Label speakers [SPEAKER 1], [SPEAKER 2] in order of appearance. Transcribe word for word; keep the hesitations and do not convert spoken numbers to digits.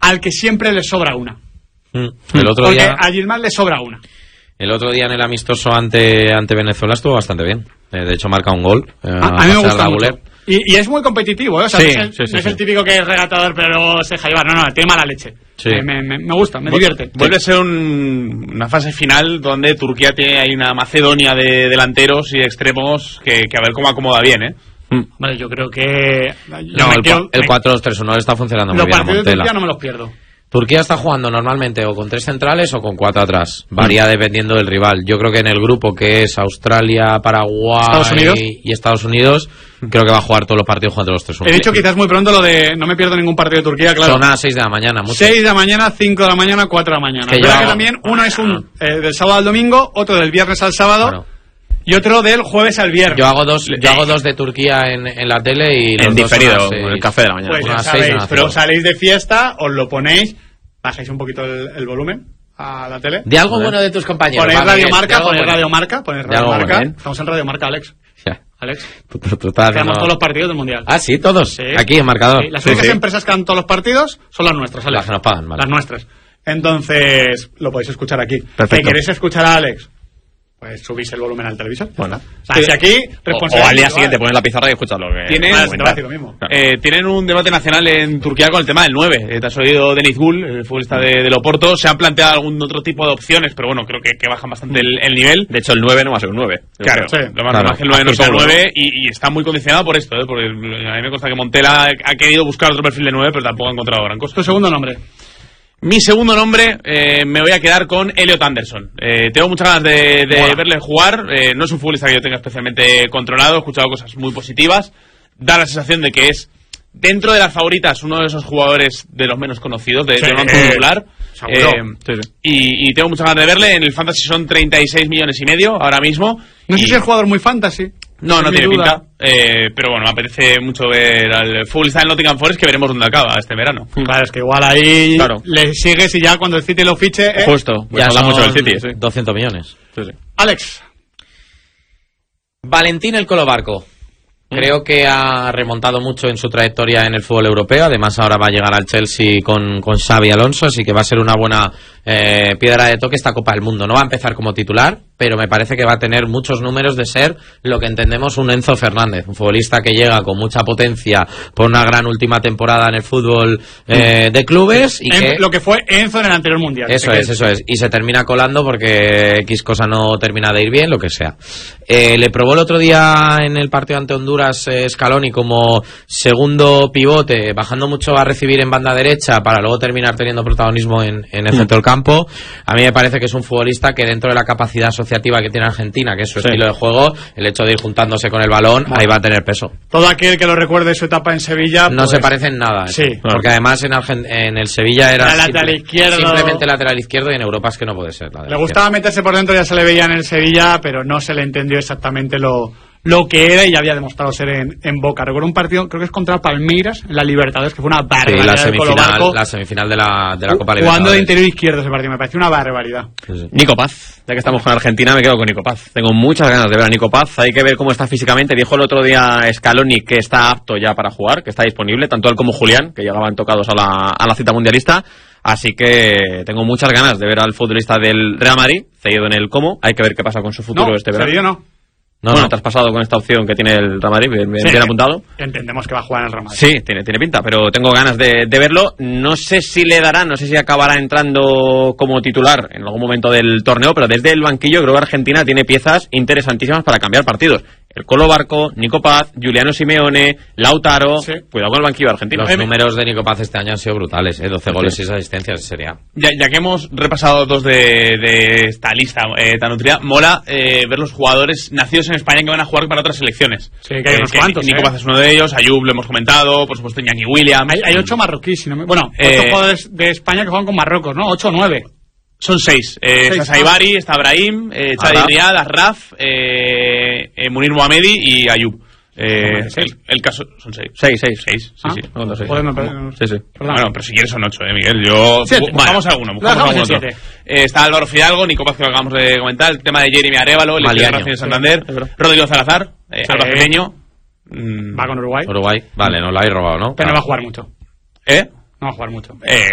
[SPEAKER 1] al que siempre le sobra una.
[SPEAKER 2] Mm. El otro
[SPEAKER 1] Porque
[SPEAKER 2] día...
[SPEAKER 1] a Gilmán le sobra una.
[SPEAKER 2] El otro día en el amistoso ante ante Venezuela estuvo bastante bien. Eh, de hecho, marca un gol. Eh,
[SPEAKER 1] A, a mí me gusta mucho.
[SPEAKER 2] Guler.
[SPEAKER 1] Y, y es muy competitivo, ¿eh? O sea,
[SPEAKER 2] Sí,
[SPEAKER 1] no es, el,
[SPEAKER 2] sí, sí,
[SPEAKER 1] no es
[SPEAKER 2] sí.
[SPEAKER 1] el típico que es regatador pero se deja llevar. No, no, tiene mala leche.
[SPEAKER 2] Sí.
[SPEAKER 1] Me, me, me gusta, me divierte.
[SPEAKER 3] Vuelve a ser un, una fase final donde Turquía tiene ahí una Macedonia de delanteros y extremos que, que a ver cómo acomoda bien, ¿eh?
[SPEAKER 1] Vale, yo creo que... yo
[SPEAKER 2] No,
[SPEAKER 1] me
[SPEAKER 2] el,
[SPEAKER 1] quedo-
[SPEAKER 2] el
[SPEAKER 1] me-
[SPEAKER 2] cuatro dos tres uno le está funcionando muy
[SPEAKER 1] Los
[SPEAKER 2] bien a
[SPEAKER 1] partidos de
[SPEAKER 2] Montela.
[SPEAKER 1] Turquía no me los pierdo.
[SPEAKER 2] Turquía está jugando normalmente o con tres centrales o con cuatro atrás. Varía dependiendo del rival. Yo creo que en el grupo que es Australia, Paraguay
[SPEAKER 1] Estados Unidos.
[SPEAKER 2] y Estados Unidos, creo que va a jugar todos los partidos contra los tres uno.
[SPEAKER 1] He dicho quizás muy pronto lo de no me pierdo ningún partido de Turquía, claro.
[SPEAKER 2] Son a las seis de la mañana. Mucho.
[SPEAKER 1] seis de la mañana, cinco de la mañana, cuatro de la mañana.
[SPEAKER 2] Que
[SPEAKER 1] Es verdad
[SPEAKER 2] yo
[SPEAKER 1] que
[SPEAKER 2] hago-
[SPEAKER 1] también uno es un eh, del sábado al domingo, otro del viernes al sábado
[SPEAKER 2] Claro.
[SPEAKER 1] y otro del jueves al viernes.
[SPEAKER 2] Yo hago dos, yo hago dos de Turquía en, en la tele y los
[SPEAKER 3] En
[SPEAKER 2] dos son a
[SPEAKER 3] diferido,
[SPEAKER 2] las seis.
[SPEAKER 3] con el café de la mañana.
[SPEAKER 1] Pues ya
[SPEAKER 2] Unas seis y
[SPEAKER 1] sabéis,
[SPEAKER 2] unas
[SPEAKER 1] pero
[SPEAKER 2] cinco.
[SPEAKER 1] salís de fiesta, os lo ponéis, bajáis un poquito el, el volumen a la tele.
[SPEAKER 2] De algo bueno de tus compañeros.
[SPEAKER 1] Ponéis
[SPEAKER 2] va,
[SPEAKER 1] Radio
[SPEAKER 2] Miguel, de
[SPEAKER 1] Marca,
[SPEAKER 2] algo
[SPEAKER 1] ponéis
[SPEAKER 2] bueno.
[SPEAKER 1] Radio Marca, ponéis
[SPEAKER 2] De
[SPEAKER 1] Radio
[SPEAKER 2] algo
[SPEAKER 1] Marca.
[SPEAKER 2] bueno, ¿eh?
[SPEAKER 1] Estamos en Radio Marca, Alex.
[SPEAKER 2] Ya.
[SPEAKER 1] Alex.
[SPEAKER 2] Tú, tú- tú estás
[SPEAKER 1] Tenemos
[SPEAKER 2] haciendo-
[SPEAKER 1] todos los partidos del Mundial.
[SPEAKER 2] Ah, sí, todos.
[SPEAKER 1] Sí.
[SPEAKER 2] Aquí en marcador.
[SPEAKER 1] Sí, las
[SPEAKER 2] Sí,
[SPEAKER 1] únicas
[SPEAKER 2] sí.
[SPEAKER 1] empresas que dan todos los partidos son las nuestras, Alex.
[SPEAKER 2] Las que nos pagan, vale.
[SPEAKER 1] Las nuestras. Entonces, lo podéis escuchar aquí.
[SPEAKER 3] Perfecto.
[SPEAKER 1] ¿Que queréis escuchar a Alex? Pues subís el volumen al televisor.
[SPEAKER 3] Bueno.
[SPEAKER 1] O sea, si aquí,
[SPEAKER 3] O,
[SPEAKER 1] responsabilidad
[SPEAKER 3] o al día
[SPEAKER 1] individual.
[SPEAKER 3] siguiente pones la pizarra y escuchas lo que... Tienen,
[SPEAKER 1] Vale, si te va a decir lo mismo.
[SPEAKER 3] eh, tienen un debate nacional en Turquía con el tema del nueve. Eh, te has oído Deniz Gul, el futbolista de, del Oporto. Se han planteado algún otro tipo de opciones, pero bueno, creo que, que bajan bastante el, el nivel.
[SPEAKER 4] De hecho, el nueve no va a ser un nueve.
[SPEAKER 3] Claro,
[SPEAKER 1] Sí.
[SPEAKER 3] lo más
[SPEAKER 2] Claro.
[SPEAKER 3] normal es que el nueve no
[SPEAKER 4] Aquí
[SPEAKER 3] sea el
[SPEAKER 4] seguro.
[SPEAKER 3] nueve y, y está muy condicionado por esto, ¿eh? Porque a mí me consta que Montela ha querido buscar otro perfil de nueve, pero tampoco ha encontrado gran cosa.
[SPEAKER 1] Tu segundo nombre.
[SPEAKER 3] Mi segundo nombre, eh, me voy a quedar con Elliot Anderson. Eh, tengo muchas ganas de, de
[SPEAKER 1] Mola.
[SPEAKER 3] verle jugar. Eh, no es un futbolista que yo tenga especialmente controlado. He escuchado cosas muy positivas. Da la sensación de que es, dentro de las favoritas, uno de esos jugadores de los menos conocidos, de,
[SPEAKER 1] Sí,
[SPEAKER 3] de un once
[SPEAKER 1] eh,
[SPEAKER 3] titular.
[SPEAKER 1] seguro.
[SPEAKER 3] Eh,
[SPEAKER 4] Sí, sí.
[SPEAKER 3] y, y tengo muchas ganas de verle. En el Fantasy son treinta y seis millones y medio ahora mismo.
[SPEAKER 1] No sé
[SPEAKER 3] Y-
[SPEAKER 1] si es jugador muy fantasy.
[SPEAKER 3] no, no
[SPEAKER 1] Es mi
[SPEAKER 3] tiene
[SPEAKER 1] duda.
[SPEAKER 3] pinta. Eh, pero bueno, me apetece mucho ver al futbolista del Nottingham Forest, que veremos dónde acaba este verano.
[SPEAKER 1] Claro, es que igual ahí
[SPEAKER 4] Claro.
[SPEAKER 1] le sigues y ya cuando el City lo fiche. ¿eh?
[SPEAKER 4] Justo. Pues
[SPEAKER 2] Ya
[SPEAKER 4] habla
[SPEAKER 2] son
[SPEAKER 4] mucho del City, sí.
[SPEAKER 2] doscientos millones.
[SPEAKER 4] Sí, sí.
[SPEAKER 1] Alex.
[SPEAKER 2] Valentín el Colo Barco. Creo que ha remontado mucho en su trayectoria en el fútbol europeo. Además, ahora va a llegar al Chelsea con, con Xavi Alonso, así que va a ser una buena eh, piedra de toque esta Copa del Mundo. No va a empezar como titular, pero me parece que va a tener muchos números de ser lo que entendemos un Enzo Fernández, un futbolista que llega con mucha potencia por una gran última temporada en el fútbol eh, de clubes y
[SPEAKER 1] En-
[SPEAKER 2] que...
[SPEAKER 1] Lo que fue Enzo en el anterior mundial.
[SPEAKER 2] Eso
[SPEAKER 1] Que
[SPEAKER 2] es, eso es. Y se termina colando porque X cosa no termina de ir bien, lo que sea. Eh, le probó el otro día en el partido ante Honduras eh, Scaloni como segundo pivote, bajando mucho a recibir en banda derecha para luego terminar teniendo protagonismo en, en el centro del campo. A mí me parece que es un futbolista que dentro de la capacidad asociativa que tiene Argentina, que es su
[SPEAKER 4] Sí.
[SPEAKER 2] estilo de juego, el hecho de ir juntándose con el balón, ahí va a tener peso.
[SPEAKER 1] todo aquel que lo recuerde su etapa en Sevilla.
[SPEAKER 2] No
[SPEAKER 1] pues,
[SPEAKER 2] se parece en nada.
[SPEAKER 1] Sí.
[SPEAKER 2] eso. Porque además en, Argen- en el Sevilla era
[SPEAKER 1] Era lateral izquierdo.
[SPEAKER 2] simplemente lateral izquierdo y en Europa es que no puede ser. lateral
[SPEAKER 1] Le gustaba meterse por dentro, ya se le veía en el Sevilla, pero no se le entendió exactamente lo, lo que era y ya había demostrado ser en, en Boca. Recuerdo un partido, creo que es contra Palmeiras, en la Libertadores, que fue una
[SPEAKER 2] Sí,
[SPEAKER 1] barbaridad.
[SPEAKER 2] la
[SPEAKER 1] del
[SPEAKER 2] semifinal,
[SPEAKER 1] Colo-Barco,
[SPEAKER 2] la semifinal de la, de la Copa
[SPEAKER 1] jugando
[SPEAKER 2] Libertadores.
[SPEAKER 1] de interior izquierdo ese partido, me pareció una barbaridad.
[SPEAKER 2] Sí, sí.
[SPEAKER 4] Nico Paz, ya que estamos con Argentina, me quedo con Nico Paz. Tengo muchas ganas de ver a Nico Paz. Hay que ver cómo está físicamente. Dijo el otro día Scaloni que está apto ya para jugar, que está disponible, tanto él como Julián, que llegaban tocados a la, a la cita mundialista. Así que tengo muchas ganas de ver al futbolista del Real Madrid, cedido en el Como. Hay que ver qué pasa con su futuro
[SPEAKER 1] No,
[SPEAKER 4] este verano.
[SPEAKER 1] Sevilla no.
[SPEAKER 2] No,
[SPEAKER 4] bueno,
[SPEAKER 2] no.
[SPEAKER 4] te has pasado con esta opción que tiene el Real Madrid, bien, bien-
[SPEAKER 1] Sí,
[SPEAKER 4] bien apuntado.
[SPEAKER 1] Entendemos que va a jugar en el Real Madrid.
[SPEAKER 4] Sí, tiene, tiene pinta, pero tengo ganas de, de verlo. No sé si le dará, no sé si acabará entrando como titular en algún momento del torneo, pero desde el banquillo creo que Argentina tiene piezas interesantísimas para cambiar partidos. El Colo Barco, Nico Paz, Giuliano Simeone, Lautaro.
[SPEAKER 1] Sí.
[SPEAKER 4] Cuidado con el banquillo argentino.
[SPEAKER 2] Los
[SPEAKER 4] Eh,
[SPEAKER 2] números de Nico Paz este año han sido brutales, ¿eh? doce goles y seis asistencias sería.
[SPEAKER 3] Ya, ya que hemos repasado dos de, de esta lista eh, tan nutrida, mola eh, ver los jugadores nacidos en España que van a jugar para otras selecciones.
[SPEAKER 1] Sí, que hay unos cuantos,
[SPEAKER 3] Nico
[SPEAKER 1] ¿eh?
[SPEAKER 3] Paz es uno de ellos, Ayub lo hemos comentado, por supuesto Iñaki Williams.
[SPEAKER 1] Hay, hay ocho marroquíes, si no me- bueno,
[SPEAKER 3] Eh,
[SPEAKER 1] ocho jugadores de España que juegan con Marruecos, ¿no? Ocho o nueve.
[SPEAKER 3] Son seis. Eh,
[SPEAKER 1] Seis,
[SPEAKER 3] está Saibari, está Brahim, eh, Chadi
[SPEAKER 4] Arraf.
[SPEAKER 3] Riad, Asraf, eh, eh, Munir Mohamedi y Ayub. Eh,
[SPEAKER 1] Son seis.
[SPEAKER 3] el, el caso son seis.
[SPEAKER 4] Seis, seis.
[SPEAKER 3] Seis, sí,
[SPEAKER 1] Ah,
[SPEAKER 3] sí.
[SPEAKER 4] no, no sé.
[SPEAKER 1] joder, me parece- no sé.
[SPEAKER 4] Sí, sí.
[SPEAKER 1] Perdón.
[SPEAKER 3] Bueno, pero si quieres son ocho, eh, Miguel. Yo
[SPEAKER 1] Siete.
[SPEAKER 3] bu- buscamos alguno,
[SPEAKER 1] Lo
[SPEAKER 3] buscamos
[SPEAKER 1] dejamos en
[SPEAKER 3] algún otro.
[SPEAKER 1] siete.
[SPEAKER 3] Eh, está Álvaro Fidalgo, Nico Paz, que lo acabamos de comentar, el tema de Jeremy Arévalo, el
[SPEAKER 2] Maliaño.
[SPEAKER 3] de Santander,
[SPEAKER 4] Sí, es verdad.
[SPEAKER 3] Rodrigo Salazar, eh,
[SPEAKER 1] Sí.
[SPEAKER 3] albaceteño. Mm,
[SPEAKER 1] Va con Uruguay,
[SPEAKER 2] Uruguay, vale, no lo habéis robado, ¿no?
[SPEAKER 1] pero no va a
[SPEAKER 2] Claro.
[SPEAKER 1] jugar mucho.
[SPEAKER 3] ¿Eh?
[SPEAKER 1] No va a jugar mucho.
[SPEAKER 3] Eh,